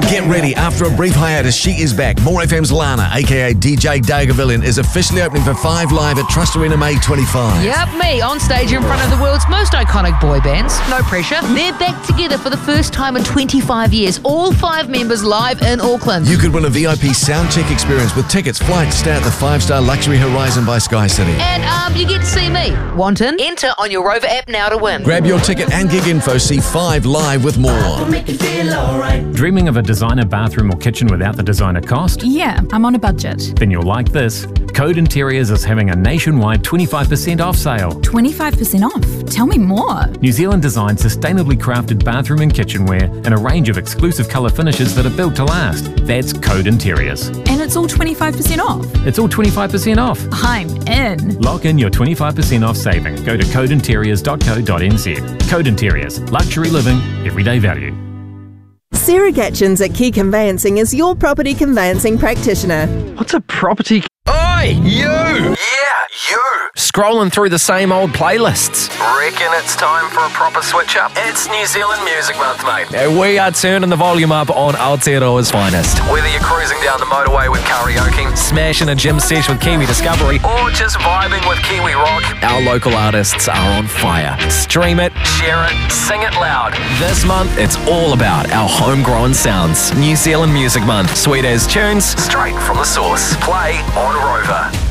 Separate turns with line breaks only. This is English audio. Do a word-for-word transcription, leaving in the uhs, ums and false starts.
Get ready, after a brief hiatus, she is back. More F M's Lana, aka D J Dagavillian, is officially opening for Five Live at Trust Arena May twenty-five.
Yep, me, on stage in front of the world's most iconic boy bands. No pressure. They're back together for the first time in twenty-five years. All five members live in Auckland.
You could win a V I P sound check experience with tickets, flights, stay at the five-star Luxury Horizon by Sky City.
And um, you get to see me. Want in? Enter on your Rover app now to win.
Grab your ticket and gig info. See Five Live with more.
Dreaming of a designer bathroom or kitchen without the designer cost?
Yeah, I'm on a budget.
Then you'll like this. Code Interiors is having a nationwide twenty-five percent off sale.
twenty-five percent off? Tell me more.
New Zealand designed sustainably crafted bathroom and kitchenware in a range of exclusive colour finishes that are built to last. That's Code Interiors.
And it's all twenty-five percent off?
It's all twenty-five percent off.
I'm in.
Lock in your twenty-five percent off saving. Go to code interiors dot co dot n z. Code Interiors. Luxury living, everyday value.
Sarah Gatchins at Key Conveyancing is your property conveyancing practitioner.
What's a property?
Oi, you! Yeah, you! Scrolling through the same old playlists. Reckon it's time for a proper switch up? It's New Zealand Music Month, mate. And we are turning the volume up on Aotearoa's finest. Whether you're cruising down the motorway with karaoke, smashing a gym sesh with Kiwi Discovery, or just vibing with Kiwi Rock, our local artists are on fire. Stream it, share it, sing it loud. This month, it's all about our homegrown sounds. New Zealand Music Month. Sweet as tunes, straight from the source. Play on Rover.